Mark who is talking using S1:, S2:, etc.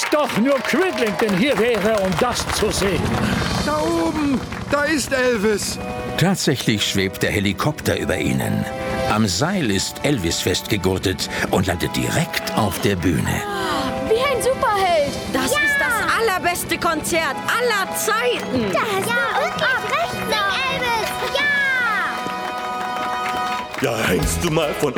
S1: doch nur Cridlington hier wäre, um das zu sehen.
S2: Da oben, da ist Elvis.
S3: Tatsächlich schwebt der Helikopter über ihnen. Am Seil ist Elvis festgegurtet und landet direkt auf der Bühne.
S4: Wie ein Superheld.
S5: Das ist das allerbeste Konzert aller Zeiten.
S6: Das und recht, Elvis. Ja!
S7: Ja, hängst du mal von